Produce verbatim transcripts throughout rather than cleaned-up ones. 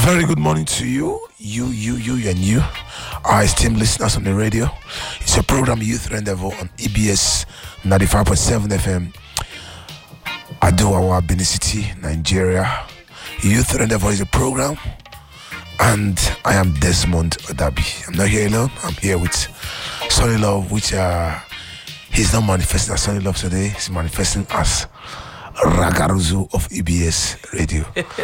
Very good morning to you, you, you, you, and you, our esteemed listeners on the radio. It's a program Youth Rendezvous on E B S ninety-five point seven F M, Adoawa, Benin City, Nigeria. Youth Rendezvous is a program, and I am Desmond Odabi. I'm not here alone. I'm here with Sonny Love, which uh, he's not manifesting as Sonny Love today. He's manifesting as Ragaruzu of E B S Radio.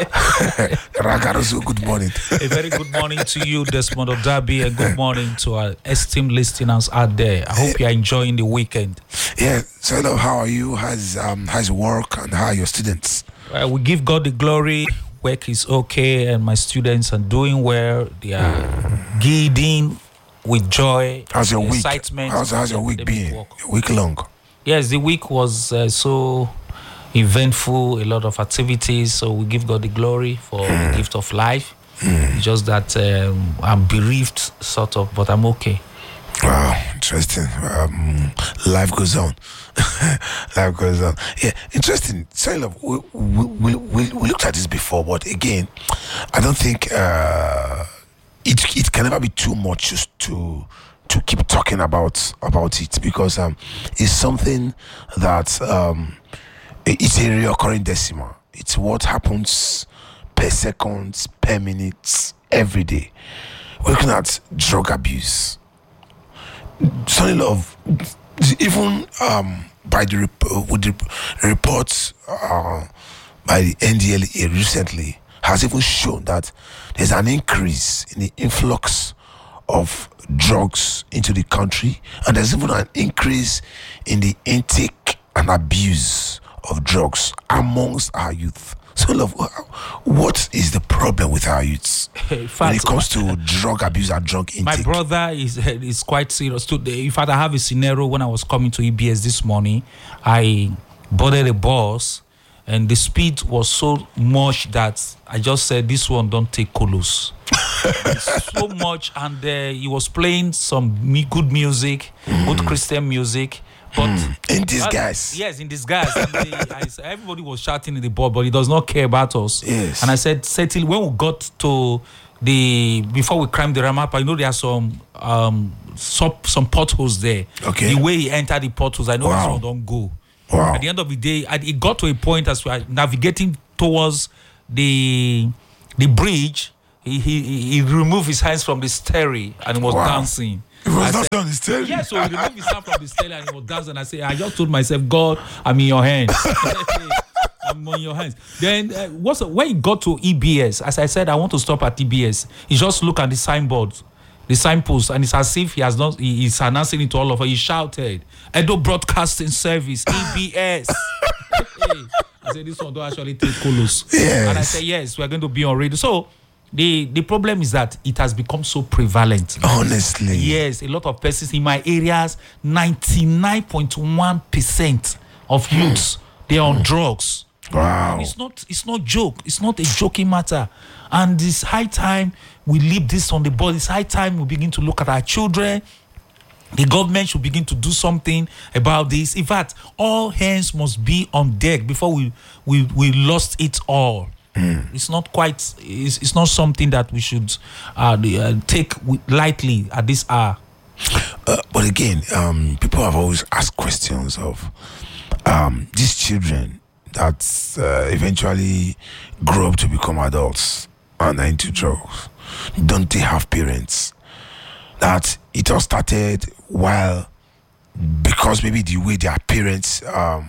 Ragaruzu, good morning. A very good morning to you, Desmond Odabi, and good morning to our esteemed listeners out there. I hope you are enjoying the weekend. Yeah, so hello, how are you? How's um how's work and how are your students? Uh, we give God the glory. Work is okay, and my students are doing well. They are mm. giddying with joy. How's your week? Excitement. How's, how's your week been? Your week long? Yes, the week was uh, so eventful, a lot of activities, so we give God the glory for mm. the gift of life. Mm. Just that um, I'm bereaved, sort of, but I'm okay. Wow, interesting. Um, life goes on. Life goes on. Yeah, interesting. So, we, we, we, we looked at this before, but again, I don't think uh, it it can never be too much just to to keep talking about about it, because um, it's something that um, it's a recurring decimal. It's what happens per second, per minute, every day. We're looking at drug abuse. Sonny Love, even um, by the rep- with the reports uh, by the N D L E A recently, has even shown that there's an increase in the influx of drugs into the country, and there's even an increase in the intake and abuse of drugs amongst our youth. So, Love, what is the problem with our youths fact, when it comes to drug abuse and drug intake? My brother is is quite serious. In fact, I have a scenario. When I was coming to E B S this morning, I boarded a bus, and the speed was so much that I just said, "This one don't take colos." So much, and uh, he was playing some good music, mm. good Christian music. But mm. in disguise. Uh, yes, in disguise. And they, I, everybody was shouting in the board, but he does not care about us. Yes. And I said, settle. When we got to the, before we climbed the Ramapa, you know, there are some um some, some potholes there. Okay. The way he entered the potholes, I know wow. this one don't go. Wow. At the end of the day, I, it got to a point as we are navigating towards the the bridge, he he, he removed his hands from the steering and was wow. dancing. It was I not said, on the steering. Yeah, so he removed his hand from the steering and he was dancing. I said, I just told myself, God, I'm in your hands. I'm on your hands. Then uh, what's when he got to E B S, as I said, I want to stop at E B S. He just looked at the signboard, the signpost, and it's as if he has not. He, he's announcing it to all of us. He shouted, "Edo Broadcasting Service, E B S." Hey, I said, this one don't actually take colos. Yes. And I said, yes, we're going to be on radio. So. The the problem is that it has become so prevalent. Honestly. Yes, a lot of persons in my areas, ninety-nine point one percent of youths, they're on drugs. Wow. And it's not it's not joke. It's not a joking matter. And it's high time we leave this on the board. It's high time we begin to look at our children. The government should begin to do something about this. In fact, all hands must be on deck before we we, we lost it all. Mm. It's not quite. It's, it's not something that we should uh, uh, take lightly at this hour. Uh, but again, um, people have always asked questions of um, these children that uh, eventually grow up to become adults and are into drugs. Don't they have parents? That it all started while, because maybe the way their parents. Um,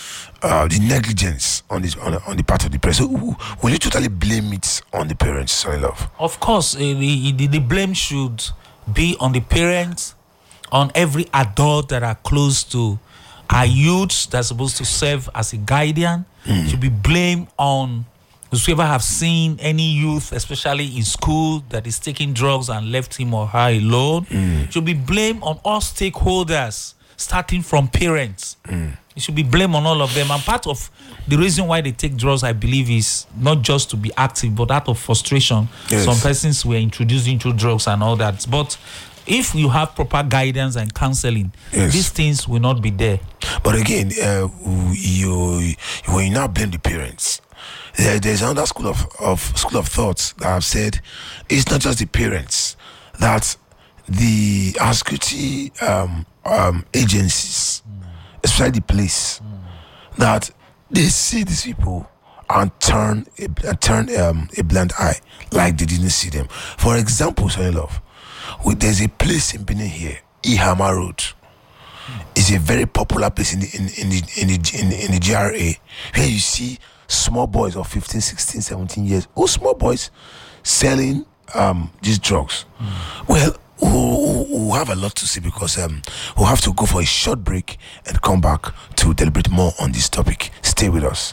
Uh, the negligence on this on, on the part of the parents. So, will you totally blame it on the parents, Sonny Love? Of course, uh, the, the the blame should be on the parents, on every adult that are close to our youths that's supposed to serve as a guardian. Mm. Should be blamed on whoever have seen any youth, especially in school, that is taking drugs and left him or her alone. Mm. Should be blamed on all stakeholders, starting from parents. Mm. It should be blame on all of them. And part of the reason why they take drugs, I believe, is not just to be active, but out of frustration. Yes. Some persons were introduced into drugs and all that. But if you have proper guidance and counseling, yes, these things will not be there. But again, uh, you when you now blame the parents, There, there's another school of, of school of thoughts that have said it's not just the parents, that the our security um, um, agencies, mm. especially the police, mm. that they see these people and turn a, uh, turn um, a blind eye like they didn't see them. For example, Sonny Love, with, there's a place in Benin here, Ihama Road. It's a very popular place in the in, in the in the in, in the G R A, where you see small boys of fifteen, sixteen, seventeen years, oh small boys selling um these drugs. Mm. Well, we'll, we'll have a lot to see, because um we'll have to go for a short break and come back to deliberate more on this topic. Stay with us.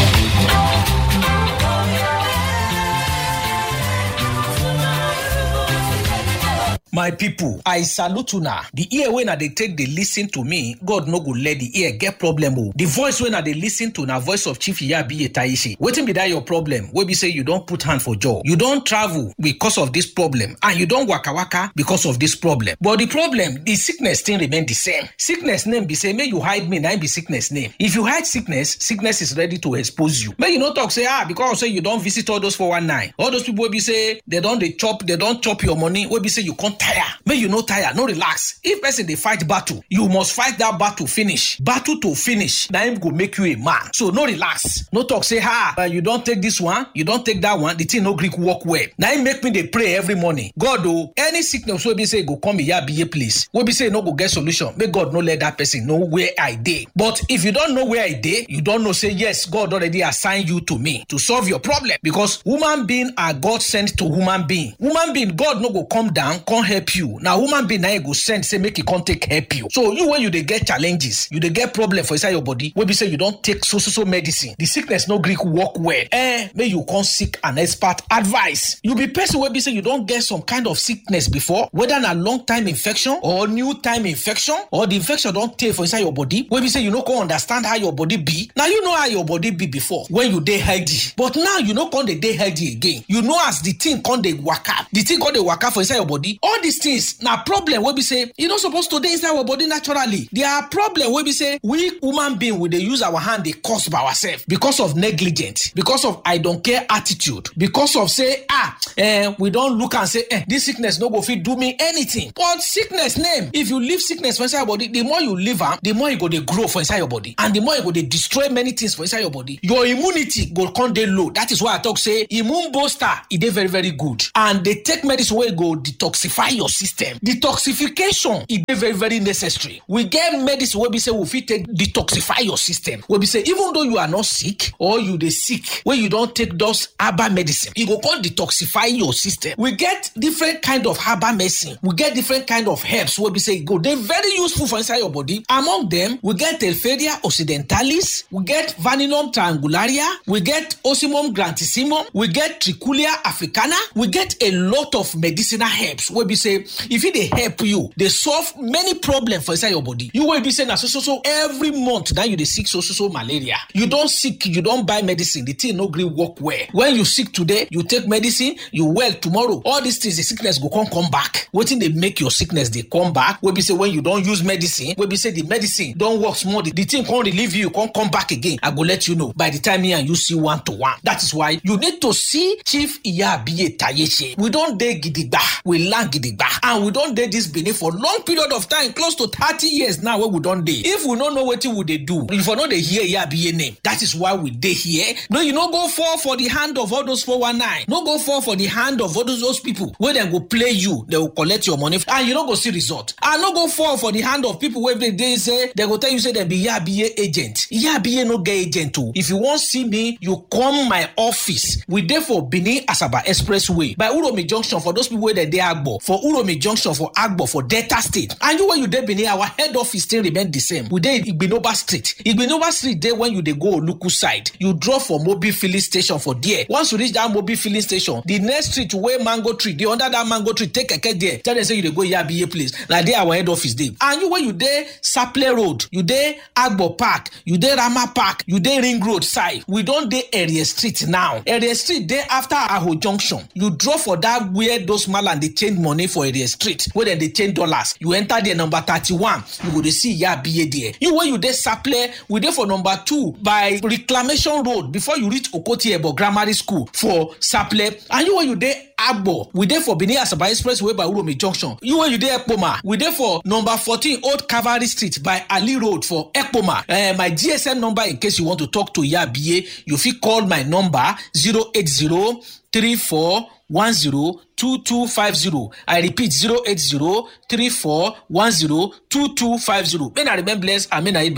My people, I salute una. The ear when they take they listen to me, God no go let the ear get problem. Oh. The voice when they listen to na voice of Chief Iyabiye Taishe. Waiting be that your problem. Where we say you don't put hand for jaw. You don't travel because of this problem, and you don't waka waka because of this problem. But the problem, the sickness still remain the same. Sickness name be say, may you hide me, now be sickness name. If you hide sickness, sickness is ready to expose you. May you not talk say ah because say you don't visit all those four one nine. All those people will be say they don't they chop, they don't chop your money. Will be say you can't tire. May you no tire, no relax. If person they fight battle, you must fight that battle finish. Battle to finish. Now him go make you a man. So no relax. No talk say ha. Uh, you don't take this one, you don't take that one. The thing no Greek work well. Now him make me they pray every morning. God oh, any sickness will be say go come here be a place. Will be say no go get solution. May God no let that person know where I dey. But if you don't know where I dey, you don't know say yes, God already assigned you to me to solve your problem, because human being are God sent to human being. Human being God no go come down, come help you. Now human being now go send say make it can't take help you. So you when you they get challenges, you they get problem for inside your body. When we say you don't take so so so medicine, the sickness no Greek work well. Eh, may you come seek an expert advice. You be person where be say you don't get some kind of sickness before, whether a long time infection or new time infection, or the infection don't take for inside your body. When we say you no can understand how your body be. Now you know how your body be before when you dey healthy, but now you know can they dey healthy again. You know as the thing can they waka, the thing can they waka for inside your body. All these things. Now problem where we say you not supposed to dey inside our body naturally. There are problem where we say we human being we they use our hand they cause by ourselves because of negligence, because of I don't care attitude, because of say ah eh, we don't look and say eh, this sickness no go fit do me anything. But sickness name, if you leave sickness for inside your body, the more you live am, the more you go they grow for inside your body, and the more you go they destroy many things for inside your body. Your immunity go come dey low. That is why I talk say immune booster it is very very good, and they take medicine where go detoxify your system. Detoxification is very very necessary. We get medicine where we say we fit take detoxify your system. Where we say even though you are not sick or you dey sick, where you don't take those herbal medicine, you go call detoxify your system. We get different kind of herbal medicine. We get different kind of herbs where we say go they very useful for inside your body. Among them, we get Telferia occidentalis, we get Vaninum triangularia, we get Ocimum grantissimum, we get Trichulia africana, we get a lot of medicinal herbs where we say if it they help you, they solve many problems for inside your body. You will be saying so so so every month that you they sick so so so malaria. You don't sick, you don't buy medicine. The thing no gree work well. When you sick today, you take medicine, you well tomorrow. All these things, the sickness go come come back. Waiting they make your sickness they come back. We be say when you don't use medicine, we be say the medicine don't work small. The, the thing can't relieve you, can't come back again. I go let you know by the time here and you see one to one. That is why you need to see Chief Iyabiye Taishe. We don't dey gidigba, we learn gidigba, and we don't dey this Benin for long period of time, close to thirty years now where we don't dey. If we don't know what would they do, if we know they hear Iyabiye name, that is why we dey here. No, you no go fall for the hand of all those four one nine. No go fall for the hand of all those, those people where they go play you, they will collect your money and you don't go see result. And no go fall for the hand of people where they, they say they go tell you say they be Iyabiye agent. Iyabiye no get agent too. If you want see me, you come my office. We dey for Benin Asaba Expressway by Uromi Junction for those people where they dey Agbo, for Uromi Junction for Agbo for Delta State. And you when you dey Benin, our head office still remain the same. We dey Igbinoba Street. Igbinoba Street there when you dey go Oluku side. You drop for Mobil filling station for there. Once you reach that Mobil filling station, the next street where mango tree, the under that mango tree, take a keke there. Tell them say you dey go Iyabiye place. Like there our head office there. And you when you dey Saple Road, you dey Agbo Park, you dey Rama Park, you dey Ring Road side. We don't dey Area Street now. Area Street there after Aho Junction. You drop for that where those malan they change money for area street where dem dey change dollars. You enter there number thirty-one, you go dey see Iya Abiye there. You when you dey Saple, we dey for number two by Reclamation Road before you reach Okoti Ebo Grammar School for Saple. And you when you dey Agbo, we dey for Benin Asaba Expressway by Uromi Junction. You when you dey Ekpoma, we dey for number fourteen Old Cavalry Street by Ali Road for Ekpoma. Uh, my G S M number in case you want to talk to Iya Abiye, you fit call my number zero eight zero three four one zero two two five zero. I repeat zero eight zero three four one zero two two five zero. May I remain blessed and may I